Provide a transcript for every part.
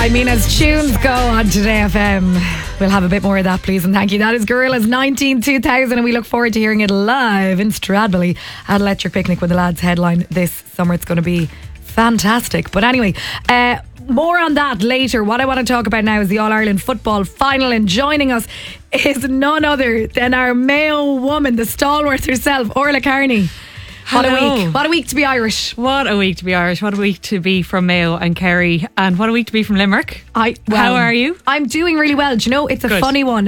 I mean, as tunes go on Today FM, we'll have a bit more of that, please, and thank you. That is Gorillaz 19-2000, and we look forward to hearing it live in Stradbally at Electric Picnic when the lads headline this summer. It's going to be fantastic. But anyway, more on that later. What I want to talk about now is the All-Ireland football final, and joining us is none other than our Mayo woman, the stalwart herself, Orla Carney. What a week. What a week to be Irish. What a week to be Irish. What a week to be from Mayo and Kerry. And what a week to be from Limerick. How are you? I'm doing really well. Do you know, it's a funny one.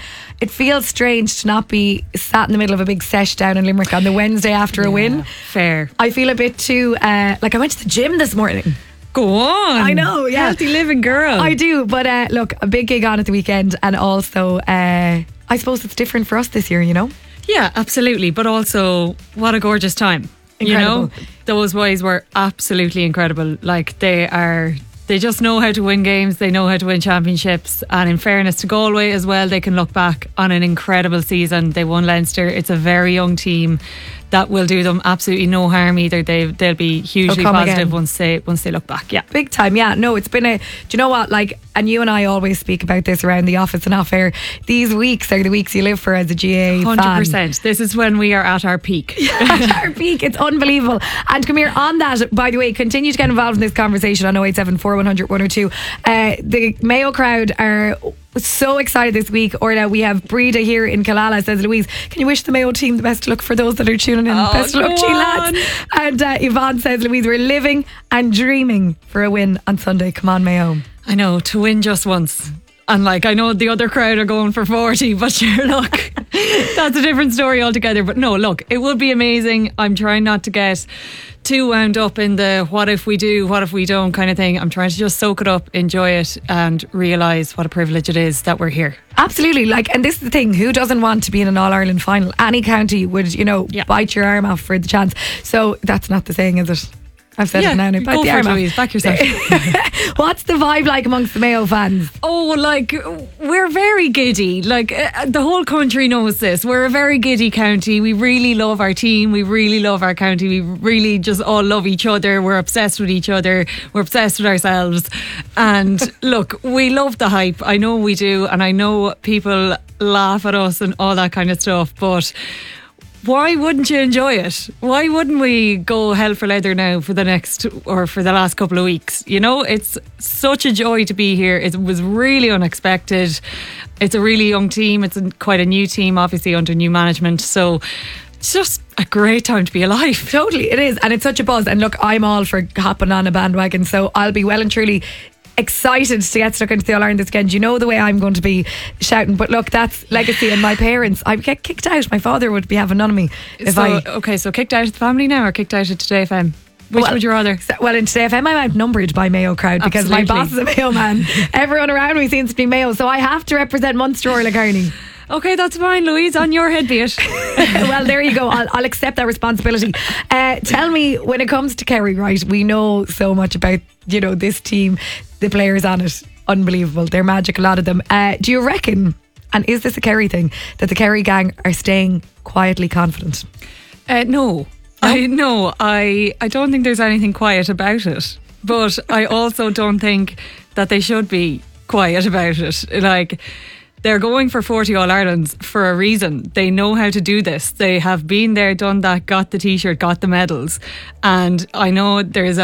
It feels strange to not be sat in the middle of a big sesh down in Limerick on the Wednesday after a win. Fair. I feel a bit too, like I went to the gym this morning. Go on. I know, yeah. Healthy living, girl. I do, but look, a big gig on at the weekend, and also I suppose it's different for us this year, you know? Yeah, absolutely. But also, what a gorgeous time. Incredible. You know, those boys were absolutely incredible. Like, they just know how to win games. They know how to win championships. And in fairness to Galway as well, they can look back on an incredible season. They won Leinster. It's a very young team that will do them absolutely no harm either. They'll be hugely positive once they look back. Yeah, big time. Yeah, no, it's been do you know what, like, and you and I always speak about this around the office and off air, these weeks are the weeks you live for as a GA 100%. fan. This is when we are at our peak. At our peak. It's unbelievable. And come here, on that, by the way, continue to get involved in this conversation on 087 4100 102. The Mayo crowd are so excited this week. Orla, we have Breda here in Killala, says Louise, can you wish the Mayo team the best of luck for those that are tuning in? Best of luck to you, lads. And Yvonne says, Louise, we're living and dreaming for a win on Sunday. Come on, Mayo. I know, to win just once. And like, I know the other crowd are going for 40, but sure, look, that's a different story altogether. But no, look, it would be amazing. I'm trying not to get too wound up in the what if we do, what if we don't kind of thing. I'm trying to just soak it up, enjoy it, and realise what a privilege it is that we're here. Absolutely. Like, and this is the thing, who doesn't want to be in an All-Ireland final? Any county would, you know, bite your arm off for the chance. So that's not the saying, is it? I've said it now. Go for it, Louise. Back yourself. What's the vibe like amongst the Mayo fans? Oh, like, we're very giddy. Like, the whole country knows this. We're a very giddy county. We really love our team. We really love our county. We really just all love each other. We're obsessed with each other. We're obsessed with ourselves. And look, we love the hype. I know we do. And I know people laugh at us and all that kind of stuff. But why wouldn't you enjoy it? Why wouldn't we go hell for leather now for the last couple of weeks? You know, it's such a joy to be here. It was really unexpected. It's a really young team. It's quite a new team, obviously, under new management. So it's just a great time to be alive. Totally, it is. And it's such a buzz. And look, I'm all for hopping on a bandwagon. So I'll be well and truly excited to get stuck into the All-Ireland this weekend. You know the way I'm going to be shouting. But look, that's legacy. And my parents, I'd get kicked out. My father would be having none of me so kicked out of the family now, or kicked out of Today FM? Which would you rather? Well, in Today FM I'm outnumbered by Mayo crowd because my boss is a Mayo man. Everyone around me seems to be Mayo, so I have to represent Munster, Orla Carney. Okay, that's fine, Louise. On your head be it. Well, there you go. I'll accept that responsibility. Tell me, when it comes to Kerry, right, we know so much about, you know, this team, the players on it. Unbelievable. They're magic, a lot of them. Do you reckon, and is this a Kerry thing, that the Kerry gang are staying quietly confident? No. I don't think there's anything quiet about it. But I also don't think that they should be quiet about it. Like, they're going for 40 All-Irelands for a reason. They know how to do this. They have been there, done that, got the T-shirt, got the medals. And I know there's a